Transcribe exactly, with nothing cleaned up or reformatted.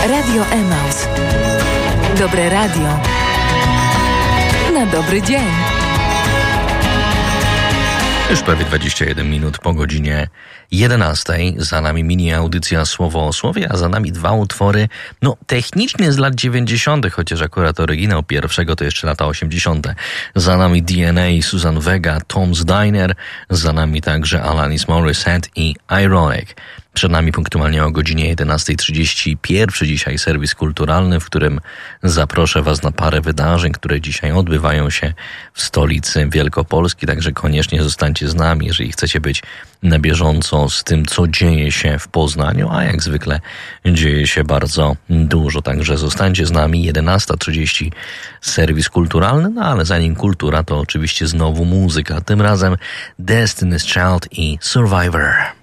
Radio Emaus. Dobre radio na dobry dzień. Już prawie dwadzieścia jeden minut po godzinie jedenastej. Za nami mini audycja Słowo o Słowie, a za nami dwa utwory, no technicznie z lat dziewięćdziesiątych, chociaż akurat oryginał pierwszego to jeszcze lata osiemdziesiąte. Za nami D N A, Susan Vega, Tom's Diner, za nami także Alanis Morissette i Ironic. Przed nami punktualnie o godzinie jedenasta trzydzieści pierwszy dzisiaj serwis kulturalny, w którym zaproszę Was na parę wydarzeń, które dzisiaj odbywają się w stolicy Wielkopolski, także koniecznie zostańcie z nami, jeżeli chcecie być na bieżąco z tym, co dzieje się w Poznaniu, a jak zwykle dzieje się bardzo dużo, także zostańcie z nami, jedenasta trzydzieści serwis kulturalny, no ale zanim kultura, to oczywiście znowu muzyka, tym razem Destiny's Child i Survivor.